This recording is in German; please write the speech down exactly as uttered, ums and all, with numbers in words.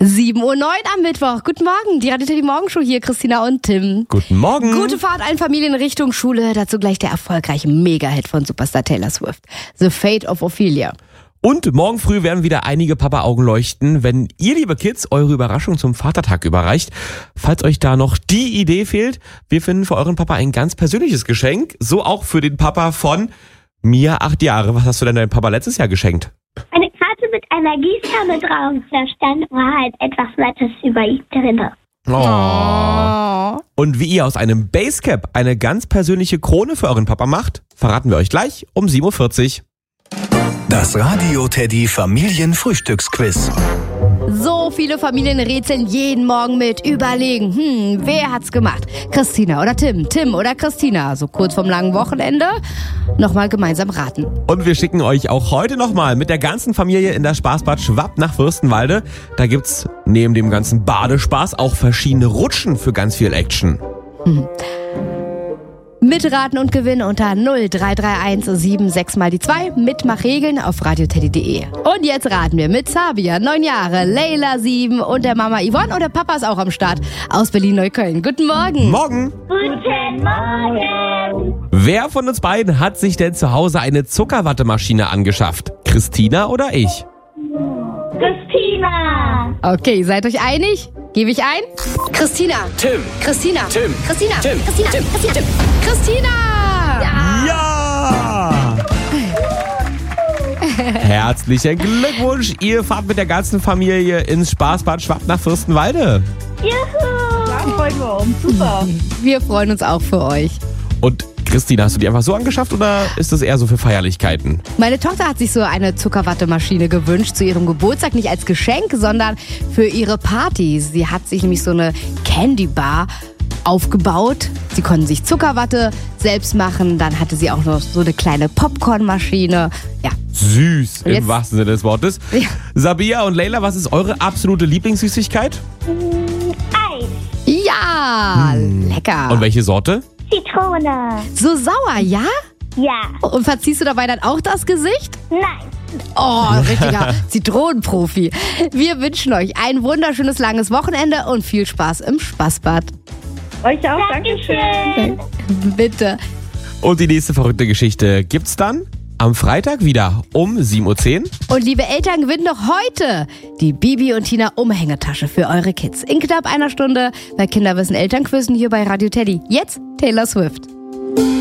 sieben Uhr neun am Mittwoch. Guten Morgen, die Radio Teddy Morgenshow hier, Christina und Tim. Guten Morgen. Gute Fahrt allen Familien Richtung Schule. Dazu gleich der erfolgreiche Mega-Hit von Superstar Taylor Swift. The Fate of Ophelia. Und morgen früh werden wieder einige Papa-Augen leuchten, wenn ihr, liebe Kids, eure Überraschung zum Vatertag überreicht. Falls euch da noch die Idee fehlt, wir finden für euren Papa ein ganz persönliches Geschenk. So auch für den Papa von Mia, acht Jahre. Was hast du denn deinem Papa letztes Jahr geschenkt? Eine Karte mit einer Gießkanne drauf. Da stand war halt etwas Nettes über ihn drin. Oh. Und wie ihr aus einem Basecap eine ganz persönliche Krone für euren Papa macht, verraten wir euch gleich um sieben Uhr vierzig. Das Radio Teddy Familienfrühstücksquiz. So viele Familien rätseln jeden Morgen mit, überlegen, hm, wer hat's gemacht? Christina oder Tim, Tim oder Christina. So kurz vorm langen Wochenende nochmal gemeinsam raten. Und wir schicken euch auch heute nochmal mit der ganzen Familie in das Spaßbad Schwapp nach Fürstenwalde. Da gibt's neben dem ganzen Badespaß auch verschiedene Rutschen für ganz viel Action. Hm. Mitraten und gewinnen unter null drei drei eins sieben sechs mal die zwei. Mitmachregeln auf radioteddy punkt de. Und jetzt raten wir mit Sabia, neun Jahre, Leila, sieben und der Mama Yvonne. Und der Papa ist auch am Start aus Berlin-Neukölln. Guten Morgen. Morgen. Guten Morgen. Wer von uns beiden hat sich denn zu Hause eine Zuckerwattemaschine angeschafft? Christina oder ich? Christina. Okay, seid euch einig? Gebe ich ein? Christina. Tim. Christina. Tim. Christina. Tim. Christina. Tim. Christina. Tim. Christina. Ja. Ja! Herzlichen Glückwunsch! Ihr fahrt mit der ganzen Familie ins Spaßbad Schwapp nach Fürstenwalde. Juhu. Da freuen wir uns. Super. Wir freuen uns auch für euch. Und Christina, hast du die einfach so angeschafft oder ist das eher so für Feierlichkeiten? Meine Tochter hat sich so eine Zuckerwattemaschine gewünscht zu ihrem Geburtstag, nicht als Geschenk, sondern für ihre Party. Sie hat sich nämlich so eine Candy Bar aufgebaut. Sie konnten sich Zuckerwatte selbst machen. Dann hatte sie auch noch so eine kleine Popcornmaschine. Ja. Süß, Und jetzt- im wahrsten Sinne des Wortes. Ja. Sabia und Leila, was ist eure absolute Eis. Ja, lecker. Und welche Sorte? Zitrone. So sauer, ja? Ja. Und verziehst du dabei dann auch das Gesicht? Nein. Oh, richtiger Zitronenprofi. Wir wünschen euch ein wunderschönes langes Wochenende und viel Spaß im Spaßbad. Euch auch. Dankeschön. Dankeschön. Bitte. Und die nächste verrückte Geschichte gibt's dann am Freitag wieder um sieben Uhr zehn. Und liebe Eltern, gewinnt noch heute die Bibi und Tina Umhängetasche für eure Kids. In knapp einer Stunde bei Kinderwissen Elternquizzen hier bei Radio Teddy. Jetzt Taylor Swift.